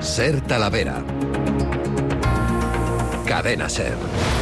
Ser Talavera. Cadena Ser.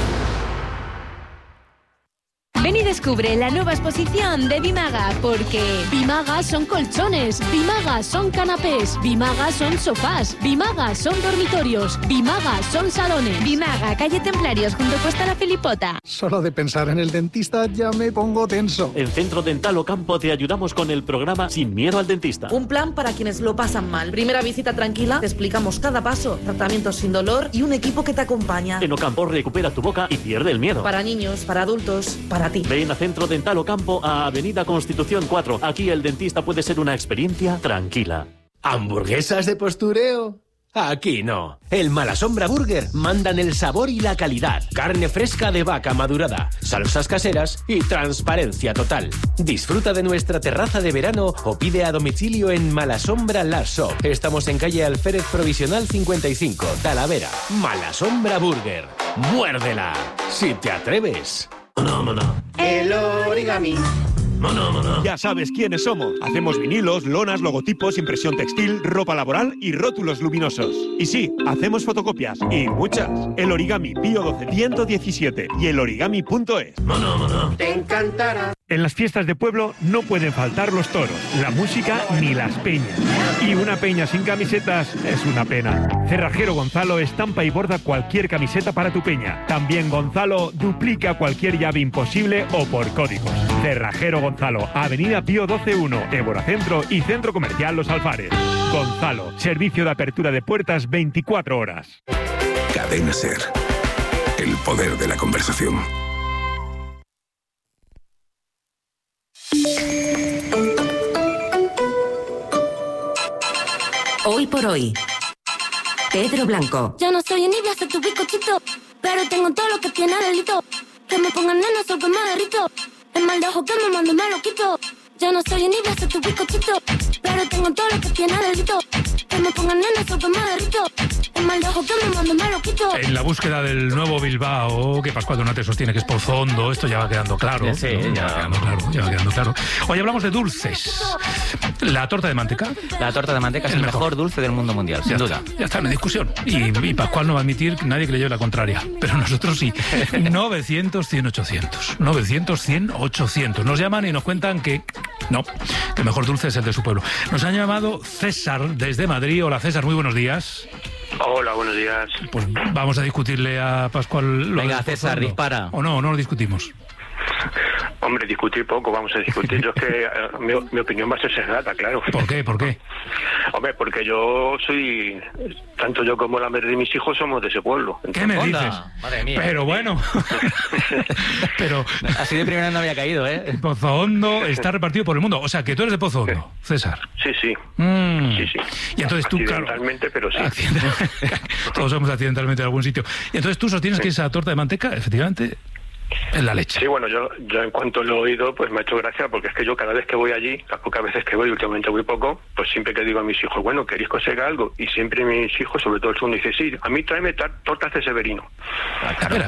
Ven y descubre la nueva exposición de Bimaga, porque Bimaga son colchones, Bimaga son canapés, Bimaga son sofás, Bimaga son dormitorios, Bimaga son salones. Bimaga, calle Templarios, junto a Costa La Filipota. Solo de pensar en el dentista ya me pongo tenso. En Centro Dental Ocampo te ayudamos con el programa Sin Miedo al Dentista. Un plan para quienes lo pasan mal. Primera visita tranquila, te explicamos cada paso, tratamientos sin dolor y un equipo que te acompaña. En Ocampo recupera tu boca y pierde el miedo. Para niños, para adultos, para ti. Ven a Centro Dental Ocampo, a Avenida Constitución 4. Aquí el dentista puede ser una experiencia tranquila. ¿Hamburguesas de postureo? Aquí no. El Malasombra Burger mandan el sabor y la calidad. Carne fresca de vaca madurada, salsas caseras y transparencia total. Disfruta de nuestra terraza de verano o pide a domicilio en Malasombra La Shop. Estamos en calle Alférez Provisional 55, Talavera. Malasombra Burger. ¡Muérdela! Si te atreves. El origami. Ya sabes quiénes somos. Hacemos vinilos, lonas, logotipos, impresión textil, ropa laboral y rótulos luminosos. Y sí, hacemos fotocopias, y muchas. El Origami Pío 12 117 y elorigami.es. Te encantará. En las fiestas de pueblo no pueden faltar los toros, la música ni las peñas. Y una peña sin camisetas es una pena. Cerrajero Gonzalo estampa y borda cualquier camiseta para tu peña. También Gonzalo duplica cualquier llave imposible o por códigos. Cerrajero Gonzalo, Avenida Pío 12-1, Évora Centro y Centro Comercial Los Alfares. Gonzalo, servicio de apertura de puertas 24 horas. Cadena Ser. El poder de la conversación. Hoy por hoy. Pedro Blanco. Yo no soy envidia, soy tu bizcochito, pero tengo todo lo que tiene delito. Que me pongan nena, soy que me derrito. El mal de ojo que me mando me lo quito. Yo no soy envidia, soy tu bizcochito, pero tengo todo lo que tiene delito. Que me pongan nena, soy que me derrito. El mal de ojo que me mando me lo quito. En la búsqueda del nuevo Bilbao, que Pascual Donate sostiene que es Pozondo, esto ya va quedando claro. Sí, ¿no? ya va quedando claro. Hoy hablamos de dulces. La torta de manteca. La torta de manteca es el mejor dulce del mundo mundial, sin duda. Ya está, no hay discusión. Y Pascual no va a admitir que nadie que le lleve la contraria. Pero nosotros sí. 900, 100, 800. 900, 100, 800. Nos llaman y nos cuentan que no, que el mejor dulce es el de su pueblo. Nos han llamado César desde Madrid. Hola César, muy buenos días. Hola, buenos días. Pues vamos a discutirle a Pascual. Venga, César, dispara. ¿O no lo discutimos? Hombre, discutir poco, vamos a discutir. Yo es que mi opinión va a ser sesgada, claro. ¿Por qué? ¿Por qué? Hombre, porque yo soy, tanto yo como la madre de mis hijos somos de ese pueblo. ¿Qué me dices? Madre mía. Pero bueno. Pero así de primera no había caído, ¿eh? Pozo Hondo está repartido por el mundo. O sea, que tú eres de Pozo Hondo, César. Sí. Sí. Y entonces tú, claro. Accidentalmente, pero sí. Todos somos accidentalmente de algún sitio. Y entonces tú sostienes que esa torta de manteca, efectivamente, es la leche. Sí, bueno, yo en cuanto lo he oído, pues me ha hecho gracia, porque es que yo cada vez que voy allí, las pocas veces que voy, últimamente voy poco, pues siempre que digo a mis hijos, bueno, ¿queréis que os haga algo? Y siempre mis hijos, sobre todo el segundo, dice, sí, a mí tráeme tortas de Severino. Espera,